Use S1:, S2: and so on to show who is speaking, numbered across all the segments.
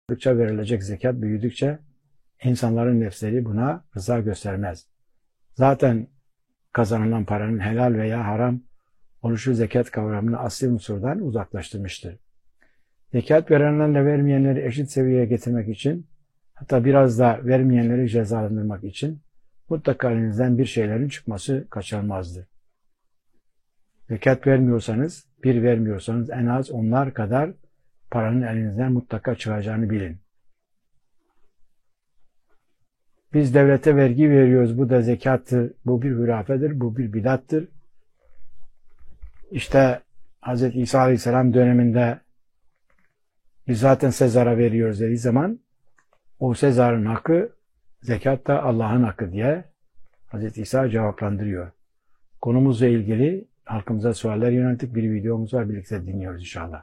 S1: Verilecek zekat büyüdükçe insanların nefsleri buna rıza göstermez. Zaten kazanılan paranın helal veya haram oluşu zekat kavramını asli unsurdan uzaklaştırmıştır. Zekat verenlerle vermeyenleri eşit seviyeye getirmek için, hatta biraz da vermeyenleri cezalandırmak için mutlaka elinizden bir şeylerin çıkması kaçınılmazdır. Zekat vermiyorsanız en az onlar kadar paranın elinizden mutlaka çıkacağını bilin. Biz devlete vergi veriyoruz, bu da zekattır, bu bir hurafedir, bu bir bidattır. İşte Hz. İsa Aleyhisselam döneminde biz zaten Sezar'a veriyoruz dediği zaman o Sezar'ın hakkı, zekat da Allah'ın hakkı diye Hz. İsa cevaplandırıyor. Konumuzla ilgili halkımıza sualler yöneltip bir videomuz var, birlikte dinliyoruz inşallah.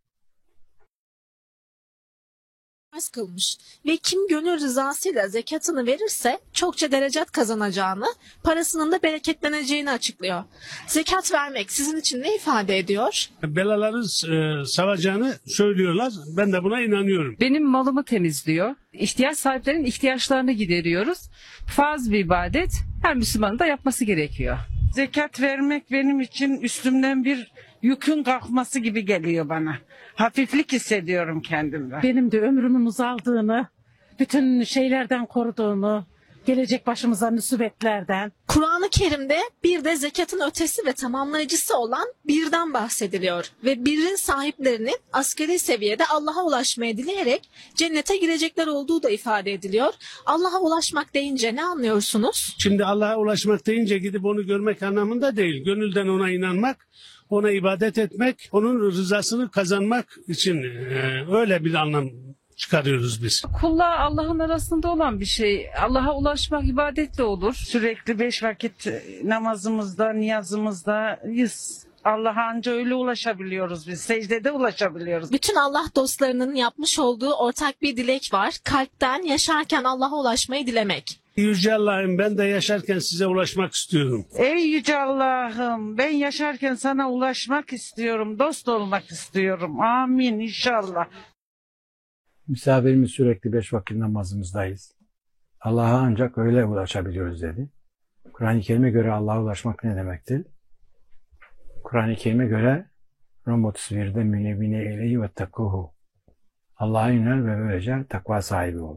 S2: Kılmış ve kim gönül rızasıyla zekatını verirse çokça derecat kazanacağını, parasının da bereketleneceğini açıklıyor. Zekat vermek sizin için ne ifade ediyor?
S3: Belaları savacağını söylüyorlar. Ben de buna inanıyorum.
S4: Benim malımı temizliyor. İhtiyaç sahiplerinin ihtiyaçlarını gideriyoruz. Farz bir ibadet, her Müslümanın da yapması gerekiyor.
S5: Zekat vermek benim için üstümden bir yükün kalkması gibi geliyor bana. Hafiflik hissediyorum kendimde.
S6: Benim de ömrümün uzaldığını, bütün şeylerden koruduğunu, gelecek başımıza musibetlerden.
S2: Kur'an-ı Kerim'de bir de zekatın ötesi ve tamamlayıcısı olan birden bahsediliyor. Ve birin sahiplerinin asgari seviyede Allah'a ulaşmaya dileyerek cennete girecekler olduğu da ifade ediliyor. Allah'a ulaşmak deyince ne anlıyorsunuz?
S3: Şimdi Allah'a ulaşmak deyince gidip onu görmek anlamında değil. Gönülden ona inanmak, ona ibadet etmek, onun rızasını kazanmak için öyle bir anlam çıkarıyoruz biz.
S4: Kulla Allah'ın arasında olan bir şey. Allah'a ulaşmak ibadetle olur.
S5: Sürekli 5 vakit namazımızda, niyazımızdayız. Allah'a anca öyle ulaşabiliyoruz biz. Secdede ulaşabiliyoruz.
S2: Bütün Allah dostlarının yapmış olduğu ortak bir dilek var. Kalpten yaşarken Allah'a ulaşmayı dilemek.
S3: Yüce Allah'ım, ben de yaşarken size ulaşmak istiyorum.
S5: Ey Yüce Allah'ım, ben yaşarken sana ulaşmak istiyorum, dost olmak istiyorum. Amin inşallah.
S1: Misafirimiz sürekli 5 vakit namazımızdayız. Allah'a ancak öyle ulaşabiliyoruz dedi. Kur'an-ı Kerim'e göre Allah'a ulaşmak ne demektir? Kur'an-ı Kerim'e göre Rum 31'de münebine eyleyi ve takkuhu. Allah'a yönel ve böylece takva sahibi ol.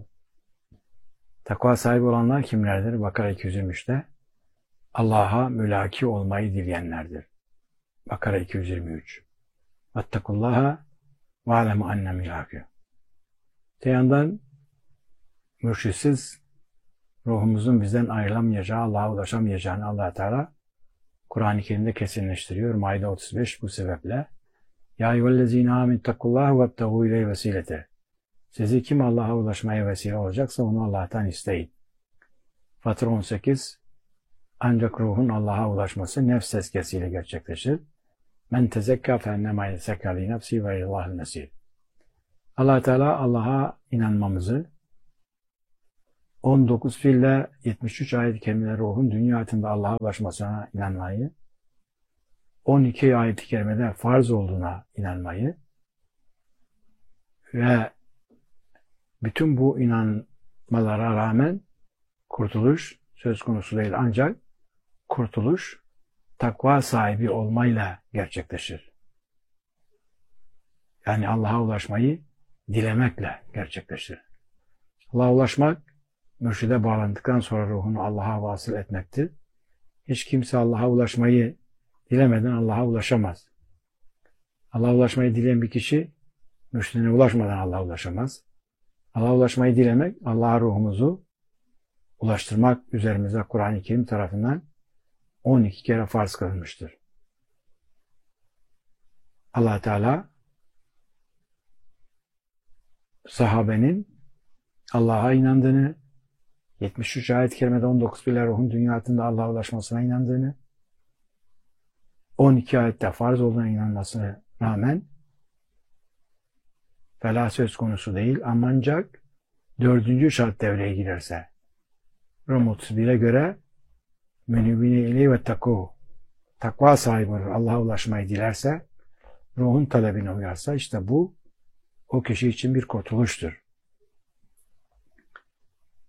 S1: Takva sahibi olanlar kimlerdir? Bakara 223'te Allah'a mülaki olmayı dileyenlerdir. Bakara 223. Vettekullaha ve alemu anne mülaki. Te yandan mürşitsiz ruhumuzun bizden ayrılamayacağı, Allah'a ulaşamayacağını Allah Teala Kur'an-ı Kerim'de kesinleştiriyor. Maide 35 bu sebeple. Ya eyyühellezine amenüttakullaha vebteğû ileyhi vesilete. Sizi kim Allah'a ulaşmaya vesile olacaksa onu Allah'tan isteyin. Fatır 18. Ancak ruhun Allah'a ulaşması nefs tezkiyesiyle gerçekleşir. Men tezekka fennema yezekka li nefsi ve ilallahil mesir. Allah Teala Allah'a inanmamızı 19 fiille 73 ayet-i kerimede ruhun dünya hayatında Allah'a ulaşmasına inanmayı, 12 ayet-i kerimede farz olduğuna inanmayı ve bütün bu inanmalara rağmen kurtuluş söz konusu değil, ancak kurtuluş takva sahibi olmayla gerçekleşir. Yani Allah'a ulaşmayı dilemekle gerçekleşir. Allah'a ulaşmak, mürşide bağlandıktan sonra ruhunu Allah'a vasıl etmektir. Hiç kimse Allah'a ulaşmayı dilemeden Allah'a ulaşamaz. Allah'a ulaşmayı dileyen bir kişi, mürşidine ulaşmadan Allah'a ulaşamaz. Allah'a ulaşmayı dilemek, Allah'a ruhumuzu ulaştırmak üzerimize Kur'an-ı Kerim tarafından 12 kere farz kılınmıştır. Allah Teala sahabenin Allah'a inandığını, 73 ayet-i kerimede 19 bile ruhun dünya hayatında Allah'a ulaşmasına inandığını, 12 ayette farz olduğuna inanmasına rağmen felah söz konusu değil, ancak 4. şart devreye girerse Rum 31'e göre münibine ileyhi ve takû, takva sahibi olur, Allah'a ulaşmayı dilerse, ruhun talebine uyarsa, işte bu o kişi için bir kurtuluştur.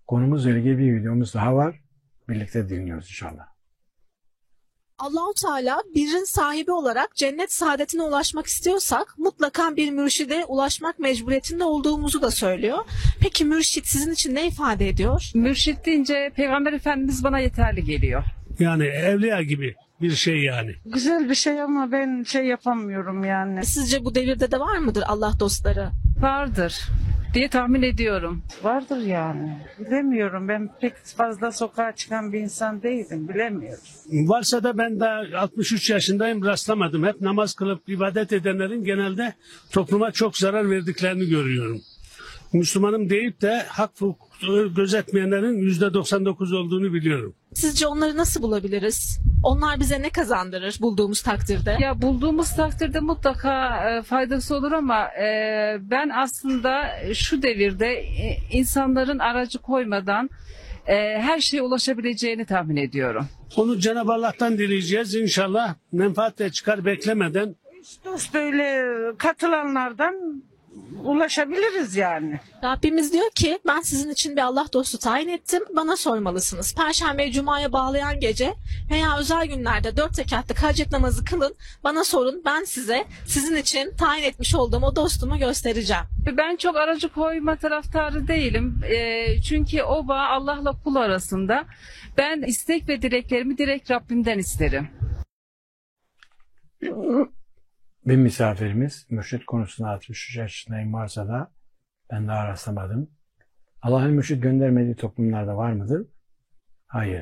S1: Konumuzla ilgili bir videomuz daha var. Birlikte dinliyoruz inşallah.
S2: Allahu Teala birrin sahibi olarak cennet saadetine ulaşmak istiyorsak mutlaka bir mürşide ulaşmak mecburiyetinde olduğumuzu da söylüyor. Peki mürşit sizin için ne ifade ediyor?
S4: Mürşit deyince Peygamber Efendimiz bana yeterli geliyor.
S3: Yani evliya gibi bir şey yani.
S5: Güzel bir şey ama ben şey yapamıyorum yani.
S2: Sizce bu devirde de var mıdır Allah dostları?
S4: Vardır diye tahmin ediyorum.
S5: Vardır yani. Bilemiyorum. Ben pek fazla sokağa çıkan bir insan değilim. Bilemiyorum.
S3: Varsa da ben daha 63 yaşındayım, rastlamadım. Hep namaz kılıp ibadet edenlerin genelde topluma çok zarar verdiklerini görüyorum. Müslümanım deyip de hak hukuk gözetmeyenlerin %99 olduğunu biliyorum.
S2: Sizce onları nasıl bulabiliriz? Onlar bize ne kazandırır bulduğumuz takdirde?
S4: Ya bulduğumuz takdirde mutlaka faydası olur ama ben aslında şu devirde insanların aracı koymadan her şeye ulaşabileceğini tahmin ediyorum.
S3: Onu Cenab-ı Allah'tan dileyeceğiz. İnşallah menfaat de çıkar beklemeden.
S5: Dost böyle katılanlardan ulaşabiliriz yani.
S2: Rabbimiz diyor ki ben sizin için bir Allah dostu tayin ettim. Bana sormalısınız. Perşembe Cuma'ya bağlayan gece veya özel günlerde 4 rekatlık hacet namazı kılın. Bana sorun, ben size sizin için tayin etmiş olduğum o dostumu göstereceğim.
S4: Ben çok aracı koyma taraftarı değilim. Çünkü o bağ Allah'la kul arasında. Ben istek ve dileklerimi direkt Rabbimden isterim.
S1: Bir misafirimiz mürşit konusunda 63 yaşındayım varsa da ben daha rastlamadım. Allah'ın mürşit göndermediği toplumlarda var mıdır? Hayır.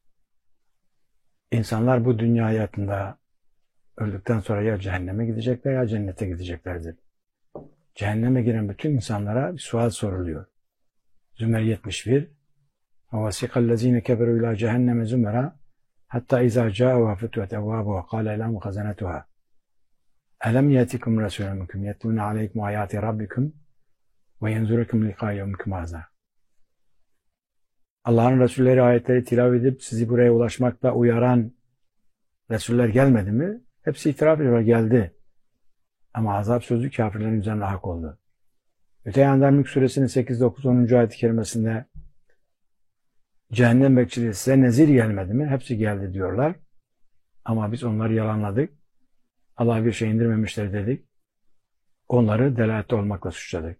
S1: İnsanlar bu dünya hayatında öldükten sonra ya cehenneme gidecekler ya cennete gideceklerdir. Cehenneme giren bütün insanlara bir sual soruluyor. Zümer 71 وَوَسِقَ الَّذ۪ينَ كَبَرُوا اِلٰى جَهَنَّمَ زُمَرًا حَتَّى اِذَا جَاءُوهَا فُتْوَتْ اَوَّابُهَا قَالَ لَهُمْ خَزَنَتُهَا أَلَمْ يَأْتِكُمْ رَسُولٌ مِنْكُمْ يَتْلُونَ عَلَيْكُمْ آيَاتِ رَبِّكُمْ وَيَنْذُرُكُمْ لِقَاءَ يَوْمِكُمْ هَٰذَا. Allah'ın Resulleri ayetleri tilavet edip sizi buraya ulaşmakta uyaran Resuller gelmedi mi? Hepsi itiraf ediyor, geldi. Ama azap sözü kafirlerin üzerine hak oldu. Öte yandan Mülk Suresinin 8, 9, 10. ayet-i kerimesinde cehennem bekçileri size nezir gelmedi mi? Hepsi geldi diyorlar. Ama biz onları yalanladık. Allah bir şey indirmemişler dedik. Onları delalette olmakla suçladık.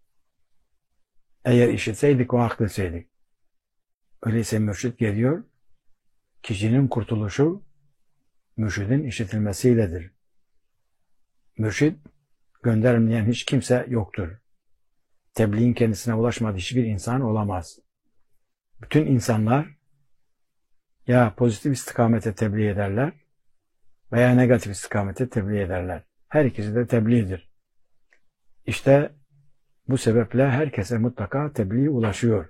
S1: Eğer işitseydik o hak deseydik. Öyleyse mürşit geliyor. Kişinin kurtuluşu mürşidin işitilmesiyledir. Mürşid göndermeyen hiç kimse yoktur. Tebliğin kendisine ulaşmadığı hiçbir insan olamaz. Bütün insanlar ya pozitif istikamete tebliğ ederler veya negatif istikamete tebliğ ederler. Her ikisi de tebliğdir. İşte bu sebeple herkese mutlaka tebliğ ulaşıyor.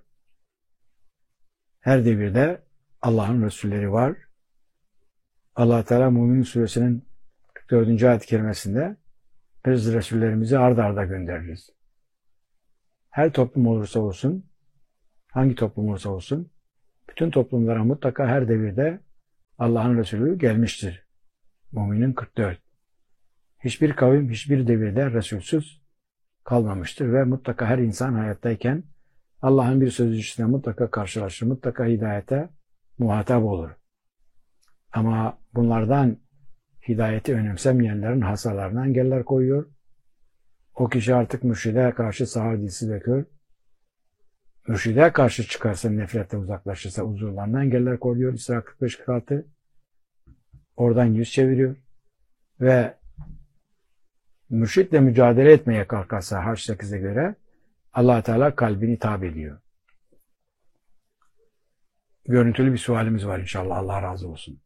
S1: Her devirde Allah'ın Resulleri var. Allah Teala Mümin Suresinin 44. ayet-i kerimesinde biz Resullerimizi ard arda göndeririz. Her toplum olursa olsun, hangi toplum olursa olsun, bütün toplumlara mutlaka her devirde Allah'ın Resulü gelmiştir. Müminin 44. Hiçbir kavim, hiçbir devirde Resulsüz kalmamıştır ve mutlaka her insan hayattayken Allah'ın bir sözcüsüne mutlaka karşılaşır, mutlaka hidayete muhatap olur. Ama bunlardan hidayeti önemsemeyenlerin hasalarına engeller koyuyor. O kişi artık mürşide karşı sağır dilsiz ve kör. Mürşide karşı çıkarsa, nefretle uzaklaşırsa huzurlarına engeller koyuyor. İsra 45-46. Oradan yüz çeviriyor. Ve mürşitle mücadele etmeye kalkarsa Haç 8'e göre Allah Teala kalbini tabi ediyor. Görüntülü bir sualimiz var inşallah. Allah razı olsun.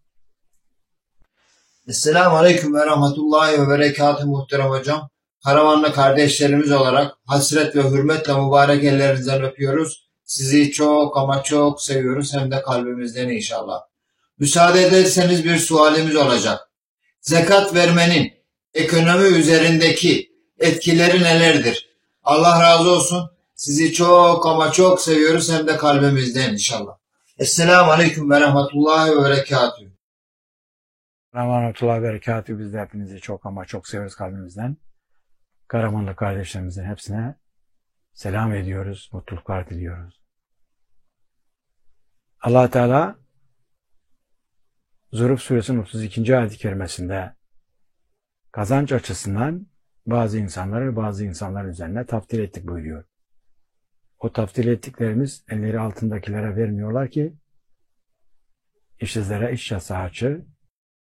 S7: Esselamu Aleyküm ve Rahmetullahi ve Berekatuhu muhterem hocam. Karamanlı kardeşlerimiz olarak hasret ve hürmetle mübarek ellerinizden öpüyoruz. Sizi çok ama çok seviyoruz hem de kalbimizden inşallah. Müsaade ederseniz bir sualimiz olacak. Zekat vermenin ekonomi üzerindeki etkileri nelerdir? Allah razı olsun. Sizi çok ama çok seviyoruz hem de kalbimizden inşallah. Esselamu Aleyküm ve Rahmetullahi ve Berekatuhu.
S1: Rahmetullahi ve Berekatuhu. Biz de hepinizi çok ama çok seviyoruz kalbimizden. Karamanlı kardeşlerimizin hepsine selam ediyoruz, mutluluklar diliyoruz. Allah Teala Zuhruf suresinin 32. ayet-i kerimesinde kazanç açısından bazı insanları bazı insanlar üzerine taftil ettik buyuruyor. O taftil ettiklerimiz elleri altındakilere vermiyorlar ki işsizlere iş yasağı açır,